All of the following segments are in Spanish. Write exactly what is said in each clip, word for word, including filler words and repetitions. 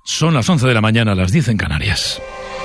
Son las once de la mañana, las diez en Canarias.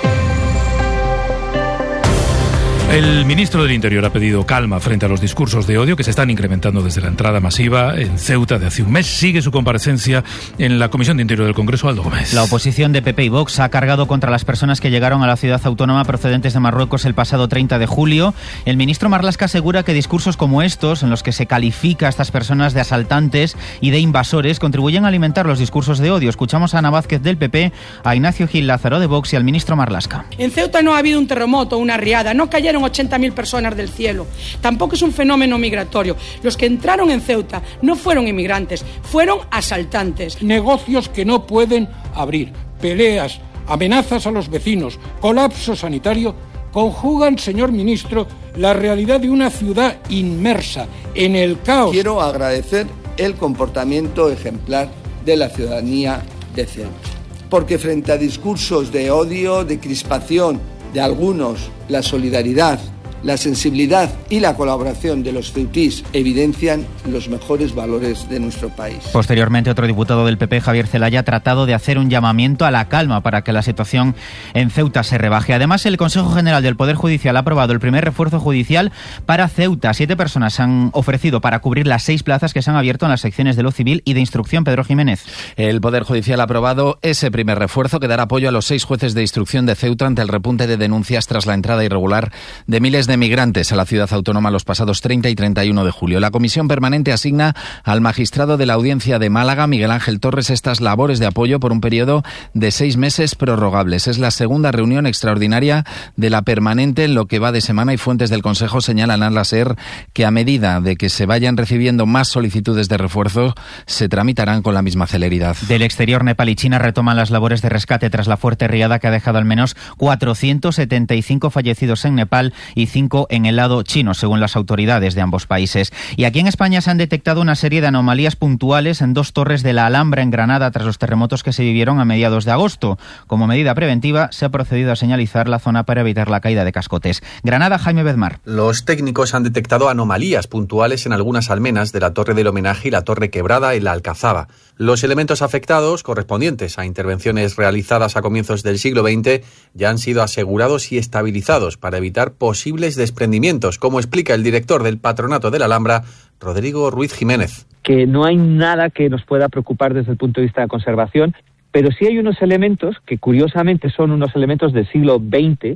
El ministro del Interior ha pedido calma frente a los discursos de odio que se están incrementando desde la entrada masiva en Ceuta de hace un mes. Sigue su comparecencia en la Comisión de Interior del Congreso, Aldo Gómez. La oposición de P P y Vox ha cargado contra las personas que llegaron a la ciudad autónoma procedentes de Marruecos el pasado treinta de julio. El ministro Marlaska asegura que discursos como estos, en los que se califica a estas personas de asaltantes y de invasores, contribuyen a alimentar los discursos de odio. Escuchamos a Ana Vázquez del P P, a Ignacio Gil Lázaro de Vox y al ministro Marlaska. En Ceuta no ha habido un terremoto, una riada, no cayeron ochenta mil personas del cielo. Tampoco es un fenómeno migratorio. Los que entraron en Ceuta no fueron inmigrantes, fueron asaltantes. Negocios que no pueden abrir, peleas, amenazas a los vecinos, colapso sanitario, conjugan, señor ministro, la realidad de una ciudad inmersa en el caos. Quiero agradecer el comportamiento ejemplar de la ciudadanía de Ceuta, porque frente a discursos de odio, de crispación de algunos, la solidaridad, la sensibilidad y la colaboración de los ceutís evidencian los mejores valores de nuestro país. Posteriormente, otro diputado del P P, Javier Zelaya, ha tratado de hacer un llamamiento a la calma para que la situación en Ceuta se rebaje. Además, el Consejo General del Poder Judicial ha aprobado el primer refuerzo judicial para Ceuta. Siete personas se han ofrecido para cubrir las seis plazas que se han abierto en las secciones de lo civil y de instrucción. Pedro Jiménez. El Poder Judicial ha aprobado ese primer refuerzo que dará apoyo a los seis jueces de instrucción de Ceuta ante el repunte de denuncias tras la entrada irregular de miles de migrantes a la ciudad autónoma los pasados treinta y treinta y uno de julio. La comisión permanente asigna al magistrado de la Audiencia de Málaga, Miguel Ángel Torres, estas labores de apoyo por un periodo de seis meses prorrogables. Es la segunda reunión extraordinaria de la permanente en lo que va de semana y fuentes del Consejo señalan al la SER que a medida de que se vayan recibiendo más solicitudes de refuerzo, se tramitarán con la misma celeridad. Del exterior, Nepal y China retoman las labores de rescate tras la fuerte riada que ha dejado al menos cuatrocientos setenta y cinco fallecidos en Nepal y cinco en el lado chino, según las autoridades de ambos países. Y aquí en España se han detectado una serie de anomalías puntuales en dos torres de la Alhambra en Granada tras los terremotos que se vivieron a mediados de agosto. Como medida preventiva, se ha procedido a señalizar la zona para evitar la caída de cascotes. Granada, Jaime Bedmar. Los técnicos han detectado anomalías puntuales en algunas almenas de la Torre del Homenaje y la Torre Quebrada en la Alcazaba. Los elementos afectados, correspondientes a intervenciones realizadas a comienzos del siglo veinte, ya han sido asegurados y estabilizados para evitar posibles desprendimientos, como explica el director del Patronato de la Alhambra, Rodrigo Ruiz Jiménez. Que no hay nada que nos pueda preocupar desde el punto de vista de conservación, pero sí hay unos elementos que curiosamente son unos elementos del siglo veinte.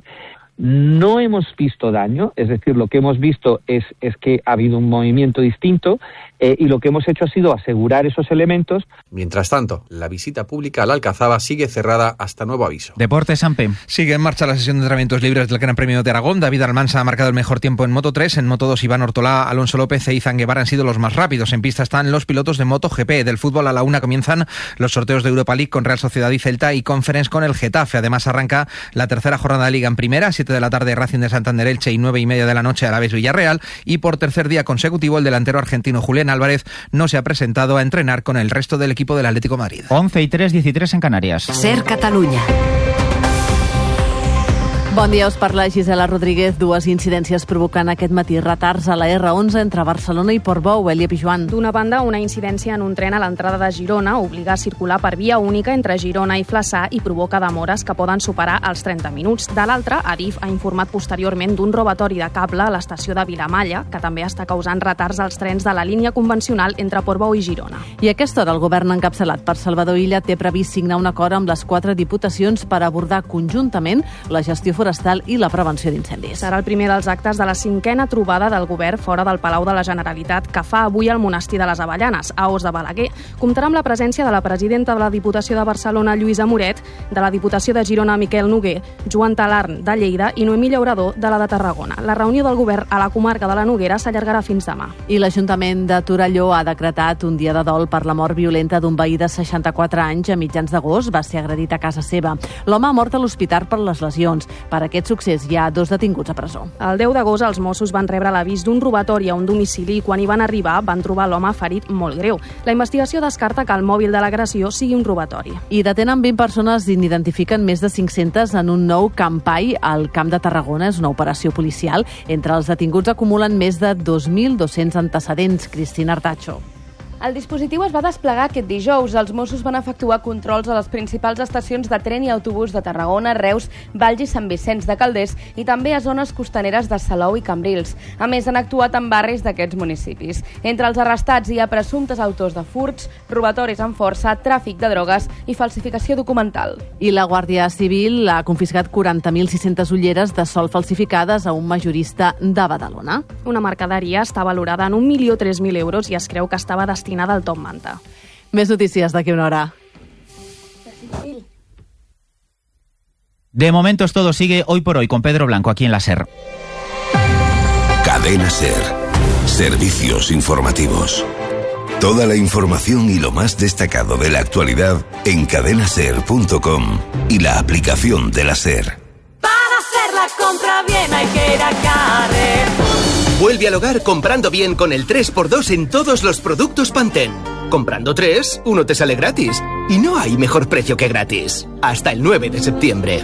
No hemos visto daño, es decir, lo que hemos visto es, es que ha habido un movimiento distinto eh, y lo que hemos hecho ha sido asegurar esos elementos. Mientras tanto, la visita pública a la Alcazaba sigue cerrada hasta nuevo aviso. Deportes, Sampe. Sigue en marcha la sesión de entrenamientos libres del Gran Premio de Aragón. David Almansa ha marcado el mejor tiempo en Moto tres. En Moto dos, Iván Ortolá, Alonso López e Izan Guevara han sido los más rápidos. En pista están los pilotos de MotoGP. Del fútbol a la una comienzan los sorteos de Europa League con Real Sociedad y Celta y Conference con el Getafe. Además arranca la tercera jornada de Liga en Primera, siete de la tarde Racing de Santander Elche y nueve y media de la noche Alavés Villarreal. Y por tercer día consecutivo el delantero argentino Julián Álvarez no se ha presentado a entrenar con el resto del equipo del Atlético de Madrid. once y tres, diecitrés en Canarias. Ser Catalunya. Bon dia, us parla Gisela Rodríguez. Dues incidències provocant aquest matí retards a la erre onze entre Barcelona i Portbou. Elia Pijuan. D'una banda, una incidència en un tren a l'entrada de Girona obliga a circular per via única entre Girona i Flaçà i provoca demores que poden superar els trenta minuts. De l'altra, Adif ha informat posteriorment d'un robatori de cable a l'estació de Vilamalla, que també està causant retards als trens de la línia convencional entre Portbou i Girona. I a aquesta hora el govern encapçalat per Salvador Illa té previst signar un acord amb les quatre diputacions per abordar conjuntament la gestió forestal i la prevenció d'incendis. Serà el primer dels actes de la cinquena trobada del govern fora del Palau de la Generalitat que fa avui al Monestir de les Avellanes, a Os de Balaguer. Comptarà amb la presència de la presidenta de la Diputació de Barcelona, Lluïsa Moret, de la Diputació de Girona, Miquel Noguer, Joan Talarn, de Lleida, i Noemí Llaurador, de la de Tarragona. La reunió del govern a la comarca de la Noguera s'allargarà fins demà. I l'Ajuntament de Torelló ha decretat un dia de dol per la mort violenta d'un veí de seixanta-quatre anys a mitjans d'agost. Va ser agredit a casa seva. L'home ha mort a l'hospital per les lesions. Per aquest succés hi ha dos detinguts a presó. El deu d'agost els Mossos van rebre l'avís d'un robatori a un domicili i quan hi van arribar van trobar l'home ferit molt greu. La investigació descarta que el mòbil de l'agressió sigui un robatori. I detenen vint persones i n'identifiquen més de cinc-centes en un nou campai al Camp de Tarragona. És una operació policial. Entre els detinguts acumulen més de dos mil dos-cents antecedents. Cristina Artacho. El dispositiu es va desplegar aquest dijous. Els Mossos van efectuar controls a les principals estacions de tren i autobús de Tarragona, Reus, Valls i Sant Vicenç de Calders i també a zones costaneres de Salou i Cambrils. A més, han actuat en barris d'aquests municipis. Entre els arrestats hi ha presumptes autors de furts, robatoris amb força, tràfic de drogues i falsificació documental. I la Guàrdia Civil ha confiscat quaranta mil sis-centes ulleres de sol falsificades a un majorista de Badalona. Una mercaderia està valorada en un milió tres mil euros i es creu que estava destinada al top manta. Més notícies d'aquí una hora. De momento es todo. Sigue Hoy por Hoy con Pedro Blanco aquí en la SER. Cadena SER. Servicios informativos. Toda la información y lo más destacado de la actualidad en cadena ser punto com y la aplicación de la SER. Para hacer la compra bien hay que ir a Carrefour. Vuelve al hogar comprando bien con el tres por dos en todos los productos Pantene. Comprando tres, uno te sale gratis. Y no hay mejor precio que gratis. Hasta el nueve de septiembre.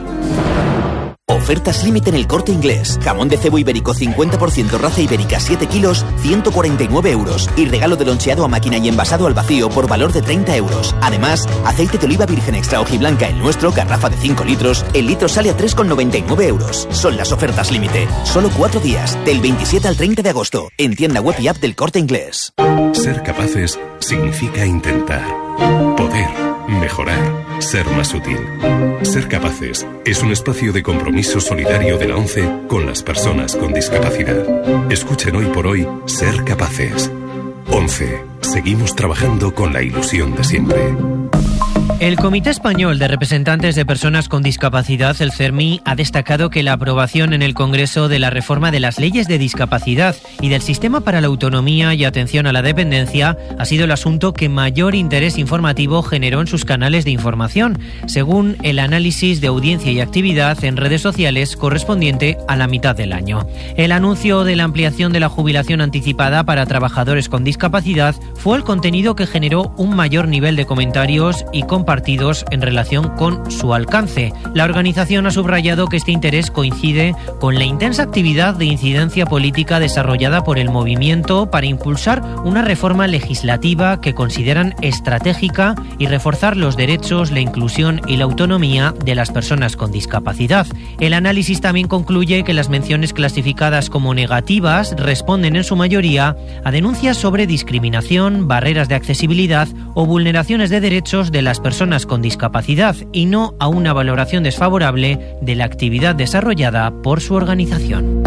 Ofertas límite en El Corte Inglés. Jamón de cebo ibérico cincuenta por ciento raza ibérica siete kilos, ciento cuarenta y nueve euros. Y regalo de loncheado a máquina y envasado al vacío por valor de treinta euros. Además, aceite de oliva virgen extra hojiblanca el nuestro, garrafa de cinco litros. El litro sale a tres con noventa y nueve euros. Son las ofertas límite. Solo cuatro días, del veintisiete al treinta de agosto. En tienda web y app del Corte Inglés. Ser capaces significa intentar. Poder. Mejorar. Ser más útil. Ser Capaces es un espacio de compromiso solidario de la ONCE con las personas con discapacidad. Escuchen Hoy por Hoy Ser Capaces. ONCE. Seguimos trabajando con la ilusión de siempre. El Comité Español de Representantes de Personas con Discapacidad, el CERMI, ha destacado que la aprobación en el Congreso de la reforma de las leyes de discapacidad y del sistema para la autonomía y atención a la dependencia ha sido el asunto que mayor interés informativo generó en sus canales de información, según el análisis de audiencia y actividad en redes sociales correspondiente a la mitad del año. El anuncio de la ampliación de la jubilación anticipada para trabajadores con discapacidad fue el contenido que generó un mayor nivel de comentarios y compartidos en relación con su alcance. La organización ha subrayado que este interés coincide con la intensa actividad de incidencia política desarrollada por el movimiento para impulsar una reforma legislativa que consideran estratégica y reforzar los derechos, la inclusión y la autonomía de las personas con discapacidad. El análisis también concluye que las menciones clasificadas como negativas responden en su mayoría a denuncias sobre discriminación, barreras de accesibilidad o vulneraciones de derechos de las personas con discapacidad y no a una valoración desfavorable de la actividad desarrollada por su organización.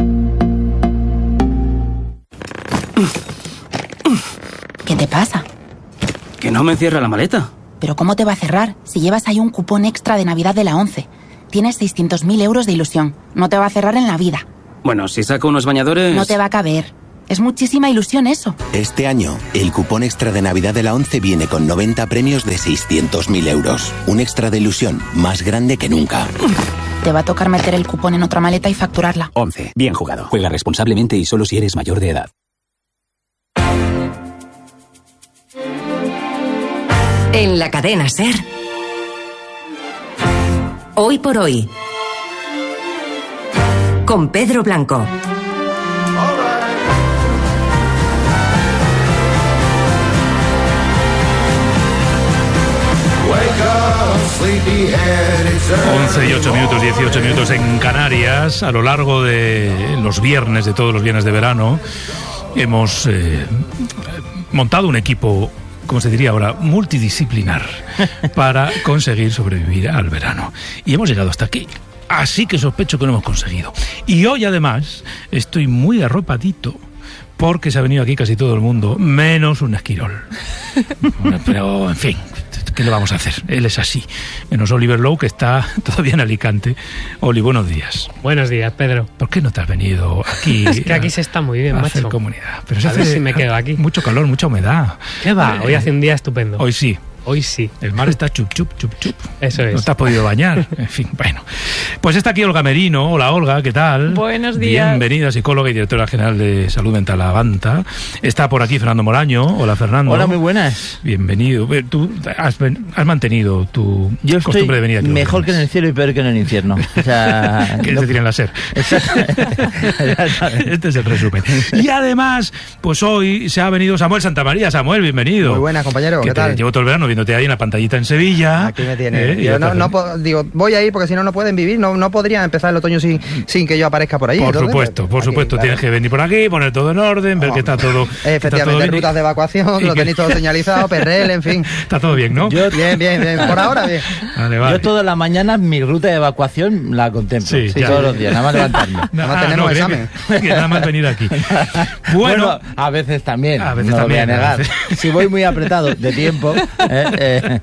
¿Qué te pasa? Que no me cierra la maleta. ¿Pero cómo te va a cerrar si llevas ahí un cupón extra de Navidad de la ONCE? Tienes seiscientos mil euros de ilusión. No te va a cerrar en la vida. Bueno, si saco unos bañadores... No te va a caber. Es muchísima ilusión eso. Este año, el cupón extra de Navidad de la ONCE viene con noventa premios de seiscientos mil euros. Un extra de ilusión más grande que nunca. Te va a tocar meter el cupón en otra maleta y facturarla. ONCE. Bien jugado. Juega responsablemente y solo si eres mayor de edad. En la cadena SER. Hoy por Hoy. Con Pedro Blanco. once y ocho minutos, dieciocho minutos en Canarias. A lo largo de los viernes, de todos los viernes de verano, hemos eh, montado un equipo, como se diría ahora, multidisciplinar para conseguir sobrevivir al verano. Y hemos llegado hasta aquí. Así que sospecho que lo hemos conseguido. Y hoy, además, estoy muy arropadito porque se ha venido aquí casi todo el mundo, menos un esquirol. Bueno, pero, en fin, ¿qué le vamos a hacer? Él es así. Menos Oliver Lowe, que está todavía en Alicante. Oli, buenos días. Buenos días, Pedro. ¿Por qué no te has venido aquí? Es que aquí se está muy bien, a macho. hacer comunidad. Pero se a hace ver si me quedo aquí. Mucho calor, mucha humedad. ¿Qué va? Hoy hace un día estupendo. Hoy sí. Hoy sí. El mar está chup, chup, chup, chup. Eso es. No te has podido bañar. En fin, bueno. Pues está aquí Olga Merino. Hola, Olga, ¿qué tal? Buenos días. Bienvenida, psicóloga y directora general de Salud Mental Avanta. Está por aquí Fernando Moraño. Hola, Fernando. Hola, muy buenas. Bienvenido. Tú has, has mantenido tu Yo costumbre de venir aquí. Mejor que en el cielo y peor que en el infierno. O sea, que no... es decir, en la SER. Este es el resumen. Y además, pues hoy se ha venido Samuel Santamaría. Samuel, bienvenido. Muy buenas, compañero. ¿Qué tal? Llevo todo el verano viéndote ahí en la pantallita en Sevilla. Aquí me tiene. ¿Eh? Yo no, no puedo, digo, voy a ir porque si no, no pueden vivir. No, no podrían empezar el otoño sin, sin que yo aparezca por ahí. Por Entonces, supuesto, por aquí, supuesto. claro. Tienes que venir por aquí, poner todo en orden, ver oh, que está todo. Efectivamente, está todo rutas de evacuación, lo tenéis todo señalizado, Perrel, en fin. Está todo bien, ¿no? Yo, bien, bien, bien. Por ahora, bien. Vale, vale. Yo todas las mañanas mi ruta de evacuación la contemplo. Sí, sí, ya, todos ya, los días, nada más levantarme. Nada más ah, tenemos no, examen. Que, que nada más venir aquí. Bueno, Bueno, a veces también. a veces no también, lo voy a negar. veces. Si voy muy apretado de tiempo. Eh, eh.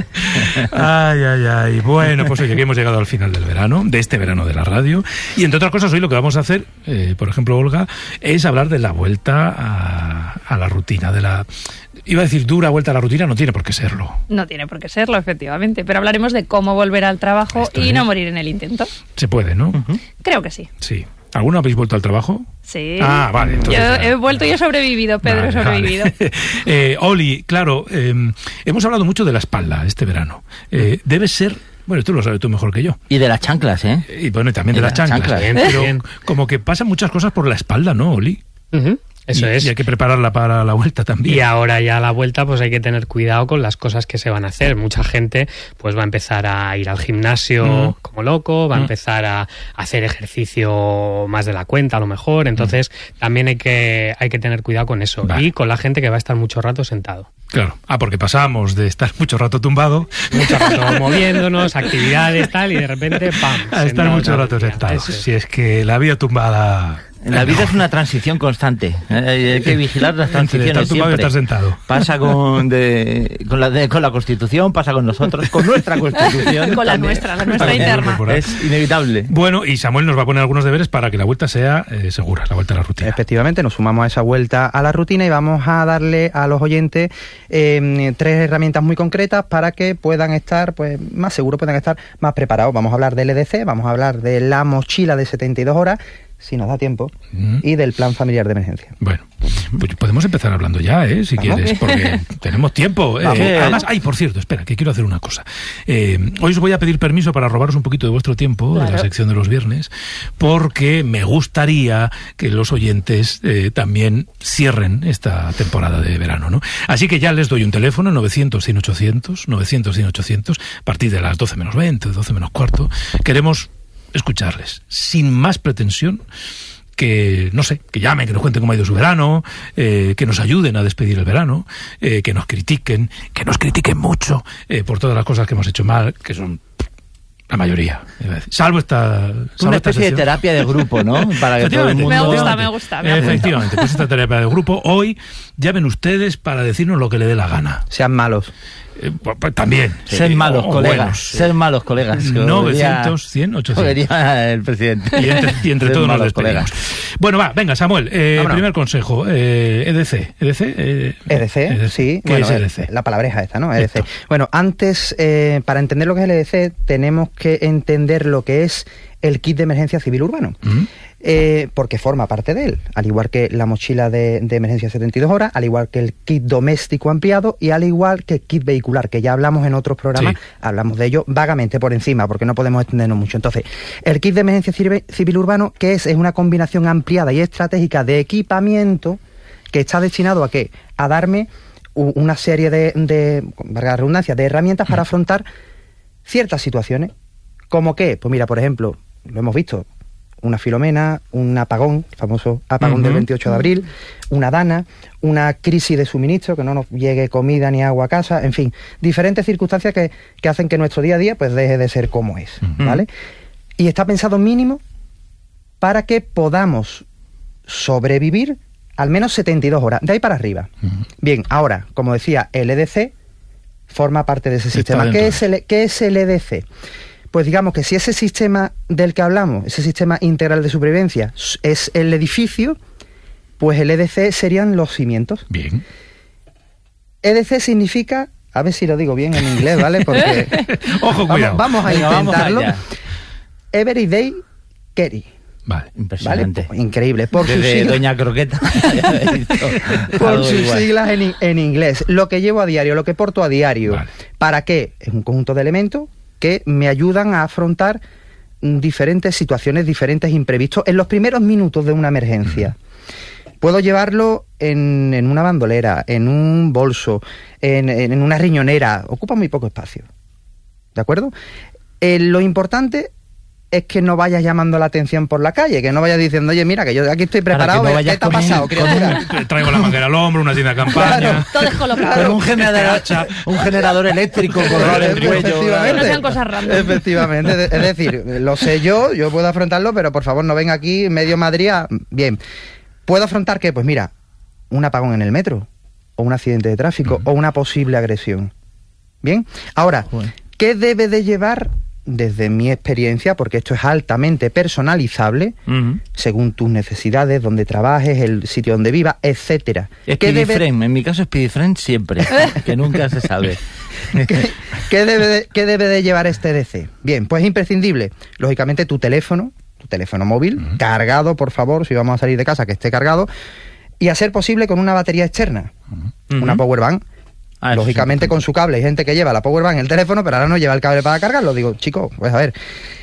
Ay, ay, ay. Bueno, pues oye, que hemos llegado al final del verano, de este verano de la radio. Y entre otras cosas, hoy lo que vamos a hacer, eh, por ejemplo, Olga, es hablar de la vuelta a, a la rutina, de la... Iba a decir dura vuelta a la rutina, no tiene por qué serlo. No tiene por qué serlo, efectivamente, pero hablaremos de cómo volver al trabajo Esto y es. no morir en el intento. Se puede, ¿no? Uh-huh. Creo que sí. Sí. ¿Alguno habéis vuelto al trabajo? Sí. Ah, vale. Yo Ya. he vuelto y he sobrevivido, Pedro, Vale, he sobrevivido. Vale. eh, Oli, claro, eh, hemos hablado mucho de la espalda este verano. Eh, debe ser... Bueno, tú lo sabes tú mejor que yo. Y de las chanclas, ¿eh? Y bueno, y también y de las chanclas. chanclas. Bien, pero bien. como que pasan muchas cosas por la espalda, ¿no, Oli? Uh-huh. Eso y, es. Y hay que prepararla para la vuelta también. Y ahora ya a la vuelta pues hay que tener cuidado con las cosas que se van a hacer. Mucha gente pues va a empezar a ir al gimnasio mm. como loco, va mm. a empezar a hacer ejercicio más de la cuenta a lo mejor. Entonces mm. también hay que, hay que tener cuidado con eso. Vale. Y con la gente que va a estar mucho rato sentado. Claro. Ah, porque pasamos de estar mucho rato tumbado, mucho rato moviéndonos, actividades, tal, y de repente, ¡pam! A estar mucho rato sentado. Si es que la vida tumbada... La vida es una transición constante. Eh, hay que vigilar las transiciones estar tumbado siempre. Y estar sentado. Pasa con, de, con, la de, con la Constitución, pasa con nosotros, con nuestra Constitución. Con la nuestra, la nuestra interna. Es inevitable. Bueno, y Samuel nos va a poner algunos deberes para que la vuelta sea eh, segura, la vuelta a la rutina. Efectivamente, nos sumamos a esa vuelta a la rutina y vamos a darle a los oyentes eh, tres herramientas muy concretas para que puedan estar pues más seguros, puedan estar más preparados. Vamos a hablar del E D C, vamos a hablar de la mochila de setenta y dos horas, si nos da tiempo, mm. y del plan familiar de emergencia. Bueno, pues podemos empezar hablando ya, ¿eh? Si ¿Vamos? Quieres, porque tenemos tiempo. Eh, además, ay, por cierto, espera, que quiero hacer una cosa. Eh, hoy os voy a pedir permiso para robaros un poquito de vuestro tiempo, claro, de la sección de los viernes, porque me gustaría que los oyentes eh, también cierren esta temporada de verano, ¿no? Así que ya les doy un teléfono, novecientos, cien, ochocientos, novecientos, cien, ochocientos, a partir de las doce menos veinte, doce menos cuarto. Queremos escucharles, sin más pretensión que, no sé, que llamen, que nos cuenten cómo ha ido su verano, eh, que nos ayuden a despedir el verano, eh, que nos critiquen, que nos critiquen mucho eh, por todas las cosas que hemos hecho mal, que son la mayoría. Salvo esta... Salvo una especie esta de terapia de grupo, ¿no? Para que todo el mundo... Me gusta, me gusta. Me Efectivamente, pues esta terapia de grupo. Hoy llamen ustedes para decirnos lo que le dé la gana. Sean malos. Eh, pues, también. Ser sí, malos, colegas. Buenos, ser malos, colegas. novecientos, cien, ochocientos. Diría el presidente. Y entre, y entre todos nos despedimos. Colegas. Bueno, va, venga, Samuel. Eh, primer consejo. Eh, E D C. ¿E D C? Eh, E D C, E D C. Sí. ¿Qué bueno, es E D C? La palabreja esta, ¿no? E D C. Esto. Bueno, antes, eh, para entender lo que es el E D C, tenemos que entender lo que es el kit de emergencia civil urbano. ¿Mm? Eh, porque forma parte de él, al igual que la mochila de, de emergencia setenta y dos horas, al igual que el kit doméstico ampliado y al igual que el kit vehicular, que ya hablamos en otros programas, sí. Hablamos de ello vagamente por encima, porque no podemos extendernos mucho. Entonces, el kit de emergencia civil urbano, ¿qué es? Es una combinación ampliada y estratégica de equipamiento que está destinado a ¿qué? A darme una serie de, de, valga la redundancia, de herramientas para afrontar ciertas situaciones. ¿Cómo qué? Pues mira, por ejemplo, lo hemos visto, una Filomena, un apagón, el famoso apagón uh-huh. del veintiocho de abril, una dana, una crisis de suministro, que no nos llegue comida ni agua a casa, en fin, diferentes circunstancias que, que hacen que nuestro día a día pues deje de ser como es, uh-huh. ¿vale? Y está pensado mínimo para que podamos sobrevivir al menos setenta y dos horas, de ahí para arriba. Uh-huh. Bien, ahora, como decía, el E D C forma parte de ese está sistema. ¿Qué es, el, ¿Qué es el E D C? Pues digamos que si ese sistema del que hablamos, ese sistema integral de supervivencia, es el edificio, pues el E D C serían los cimientos. Bien. E D C significa A ver si lo digo bien en inglés, ¿vale? Porque Ojo, cuidado. Vamos, vamos a Venga, intentarlo. vamos allá. Everyday Kerry. Vale. Impresionante. ¿Vale? Pues, increíble. Por sus Desde siglas, Doña Croqueta. por sus siglas en, en inglés. Lo que llevo a diario, lo que porto a diario. Vale. ¿Para qué? Es un conjunto de elementos que me ayudan a afrontar diferentes situaciones, diferentes imprevistos en los primeros minutos de una emergencia. Puedo llevarlo en, en una bandolera, en un bolso, en, en una riñonera. Ocupa muy poco espacio. ¿De acuerdo? Eh, lo importante es que no vayas llamando la atención por la calle, que no vayas diciendo, oye, mira, que yo aquí estoy preparado, Claro, que no ¿qué vayas te ha con pasado, un- criatura? Traigo la manguera al hombro, una tienda de campaña. Claro. Todo descolocado. Con un generador, un generador eléctrico colgado en el cuello. Que no sean cosas random. Efectivamente, es decir, lo sé yo, yo puedo afrontarlo, pero por favor no venga aquí medio Madrid a... Bien, ¿puedo afrontar qué? Pues mira, un apagón en el metro, o un accidente de tráfico, o una posible agresión. Bien, ahora, ¿qué debe de llevar, desde mi experiencia, porque esto es altamente personalizable, Ujú. según tus necesidades, donde trabajes, el sitio donde vivas, etcétera? ¿Qué debe, Speedy en mi caso Speedy Friend siempre, que nunca se sabe. ¿Qué, qué debe de, qué debe de llevar este D C? Bien, pues imprescindible. Lógicamente tu teléfono, tu teléfono móvil, uh-huh. cargado, por favor, si vamos a salir de casa, que esté cargado, y a ser posible con una batería externa, uh-huh. una power bank. Ah, lógicamente con su cable. Hay gente que lleva la power bank en el teléfono, pero ahora no lleva el cable para cargarlo. Digo, chico, pues a ver,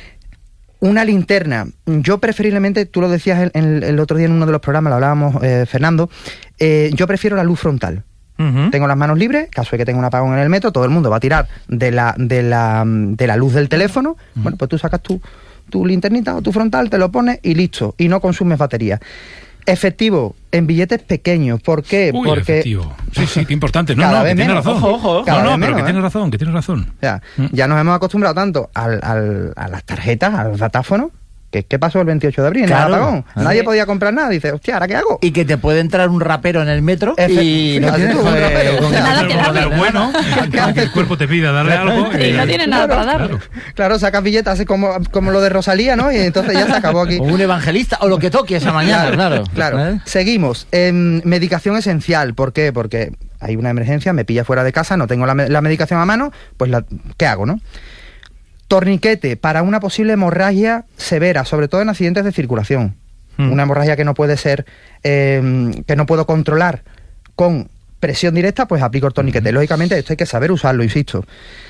una linterna. Yo preferiblemente, tú lo decías el, el, el otro día en uno de los programas, lo hablábamos, eh, Fernando, eh, yo prefiero la luz frontal. Uh-huh. Tengo las manos libres, caso de que tenga un apagón en el metro, todo el mundo va a tirar de la, de la, de la luz del teléfono. Uh-huh. Bueno, pues tú sacas tu, tu linternita o tu frontal, te lo pones y listo, y no consumes batería. Efectivo, en billetes pequeños. ¿Por qué? Uy, Porque efectivo. Sí, sí, qué importante. No, cada no, que vez tiene menos. razón. Ojo, ojo. No, no, pero menos, que ¿eh? tiene razón, que tiene razón. O sea, mm. ya nos hemos acostumbrado tanto al, al, a las tarjetas, a los datáfonos. ¿Qué, ¿Qué pasó el veintiocho de abril? Claro. En el apagón. Nadie sí. podía comprar nada. Dice, hostia, ¿ahora qué hago? Y que te puede entrar un rapero en el metro Efe- y Fíjate no tienes tú, un eh, rapero. con- Nada que darle. Pero bueno, que el cuerpo te pida darle algo. Sí, eh, no tiene nada Claro, para darle. claro. Claro, sacas billetes así como, como lo de Rosalía, ¿no? Y entonces ya se acabó aquí. o un evangelista o lo que toque esa mañana, claro. Claro. ¿Eh? Seguimos. Eh, medicación esencial. ¿Por qué? Porque hay una emergencia, me pilla fuera de casa, no tengo la, me- la medicación a mano, pues la, ¿qué hago, no? Torniquete para una posible hemorragia severa, sobre todo en accidentes de circulación. Hmm. Una hemorragia que no puede ser, eh, que no puedo controlar con presión directa, pues aplico el torniquete. Hmm. Lógicamente esto hay que saber usarlo, insisto.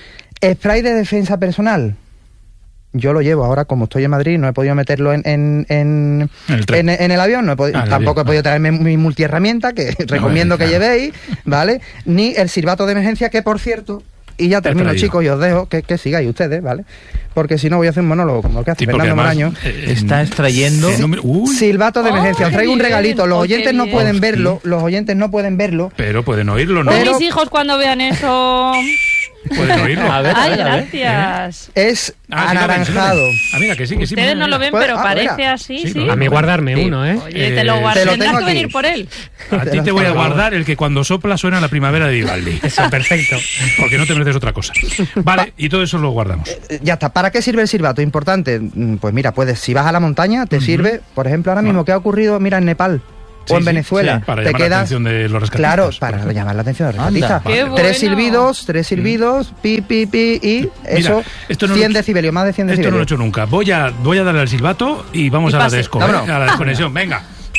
Spray de defensa personal. Yo lo llevo ahora, como estoy en Madrid, no he podido meterlo en, en, en, el, tren. en, en el avión, no he podido, Ah, tampoco avión, he podido ah. traerme mi multiherramienta, que recomiendo claro. que llevéis, ¿vale? Ni el silbato de emergencia, que por cierto, y ya termino, traído. chicos, y os dejo que, que sigáis ustedes, ¿vale? Porque si no voy a hacer un monólogo, como el que hace Sí, porque Fernando además, Moraño. eh, Está extrayendo... el número- uy, Silbato de emergencia, Oh, os traigo un qué bien. regalito, los Oh, oyentes qué no bien. pueden Hostia. verlo, los oyentes no pueden verlo. pero pueden oírlo, ¿no? Oh, Pero- mis hijos cuando vean eso... Pueden oírlo. A ver, a Ay, ver, a ver. gracias. Es Ah, sí lo ven, sí lo anaranjado. ven. Ah, mira, que sí, que sí. Ustedes mira, no lo mira. ven, Pues, pero ah, parece mira. así, Sí, sí. claro. A mí guardarme Sí. uno, ¿eh? Oye, te Eh, lo guardas. te lo Tendrás tengo que aquí. venir por él. A ti te voy a guardar el que cuando sopla suena la primavera de Vivaldi. Eso, perfecto. Porque no te mereces otra cosa. Vale, y todo eso lo guardamos. Eh, Ya está. ¿Para qué sirve el silbato? Importante. Mm, Pues mira, puedes, si vas a la montaña, te Ujú. sirve, por ejemplo, ahora mismo, ¿qué ha ocurrido? Mira, en Nepal. Sí, o en sí, Venezuela. sí, para te llamar la quedas, atención de los rescatistas, Claro, por para ejemplo. llamar la atención de los Anda. rescatistas. Qué Tres bueno. silbidos, tres silbidos, pi, pi, pi, y eso, esto no lo- cien decibelios, más de cien Esto no lo he decibelios. hecho nunca. Voy a, voy a darle al silbato y vamos Y a la, pase. desco- Vámonos. a la desconexión. Venga.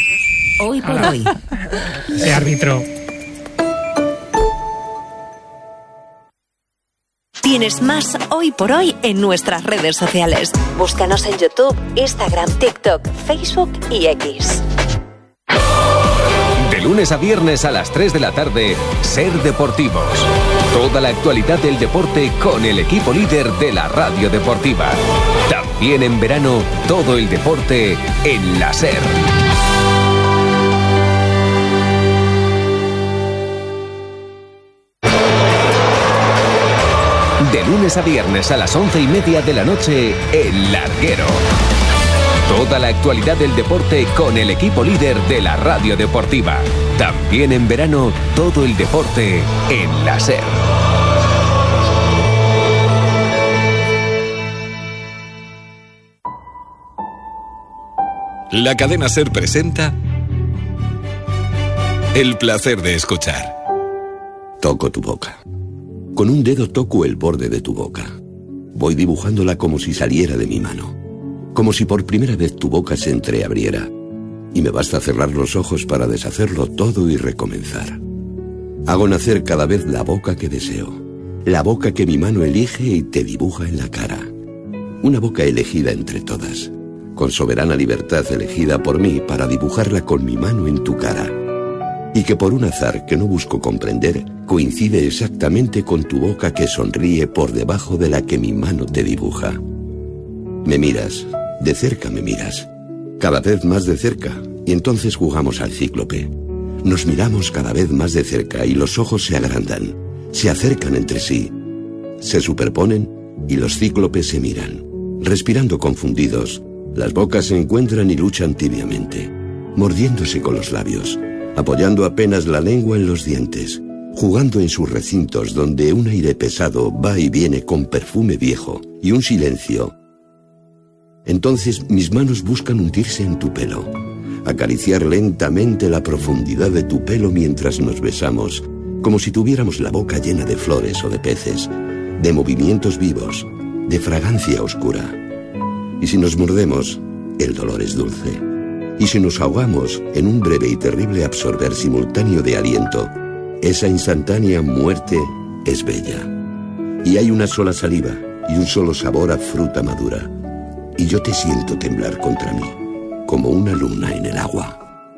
Hoy por hoy. Ese árbitro. Tienes más Hoy por Hoy en nuestras redes sociales. Búscanos en YouTube, Instagram, TikTok, Facebook y X. De lunes a viernes a las tres de la tarde, Ser Deportivos. Toda la actualidad del deporte con el equipo líder de la radio deportiva. También en verano, todo el deporte en la Ser. De lunes a viernes a las once y media de la noche, El Larguero. Toda la actualidad del deporte con el equipo líder de la radio deportiva. También en verano, todo el deporte en la Ser. La cadena Ser presenta El placer de escuchar. Toco tu boca. Con un dedo toco el borde de tu boca. Voy dibujándola como si saliera de mi mano. Como si por primera vez tu boca se entreabriera. Y me basta cerrar los ojos para deshacerlo todo y recomenzar. Hago nacer cada vez la boca que deseo. La boca que mi mano elige y te dibuja en la cara. Una boca elegida entre todas. Con soberana libertad elegida por mí para dibujarla con mi mano en tu cara. Y que por un azar que no busco comprender, coincide exactamente con tu boca que sonríe por debajo de la que mi mano te dibuja. Me miras, de cerca me miras, cada vez más de cerca, y entonces jugamos al cíclope. Nos miramos cada vez más de cerca y los ojos se agrandan, se acercan entre sí, se superponen y los cíclopes se miran. Respirando confundidos, las bocas se encuentran y luchan tibiamente, mordiéndose con los labios, apoyando apenas la lengua en los dientes, jugando en sus recintos donde un aire pesado va y viene con perfume viejo y un silencio. Entonces mis manos buscan hundirse en tu pelo, acariciar lentamente la profundidad de tu pelo mientras nos besamos, como si tuviéramos la boca llena de flores o de peces, de movimientos vivos, de fragancia oscura. Y si nos mordemos, el dolor es dulce. Y si nos ahogamos en un breve y terrible absorber simultáneo de aliento, esa instantánea muerte es bella. Y hay una sola saliva y un solo sabor a fruta madura. Y yo te siento temblar contra mí, como una luna en el agua.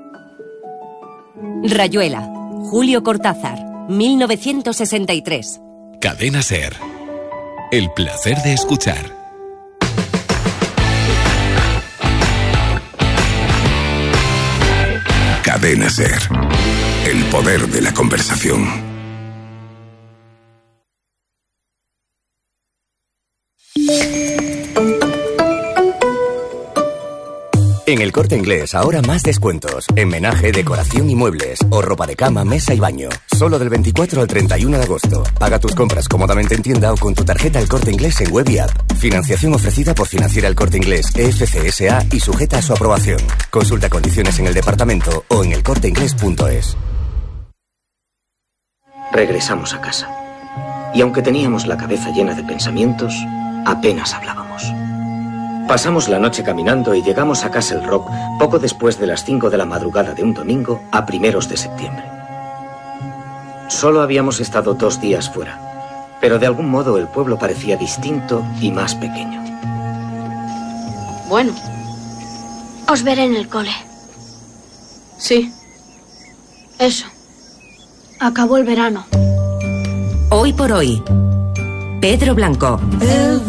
Rayuela, Julio Cortázar, mil novecientos sesenta y tres. Cadena SER. El placer de escuchar. Cadena SER. El poder de la conversación. En El Corte Inglés, ahora más descuentos. En menaje, decoración y muebles. O ropa de cama, mesa y baño. Solo del veinticuatro al treinta y uno de agosto. Paga tus compras cómodamente en tienda o con tu tarjeta El Corte Inglés en web y app. Financiación ofrecida por Financiera El Corte Inglés E F C S A y sujeta a su aprobación. Consulta condiciones en el departamento o en elcorteinglés punto es. Regresamos a casa. Y aunque teníamos la cabeza llena de pensamientos, apenas hablábamos. Pasamos la noche caminando y llegamos a Castle Rock poco después de las cinco de la madrugada de un domingo a primeros de septiembre. Solo habíamos estado dos días fuera, pero de algún modo el pueblo parecía distinto y más pequeño. Bueno, os veré en el cole. Sí. Eso. Acabó el verano. Hoy por hoy, Pedro Blanco.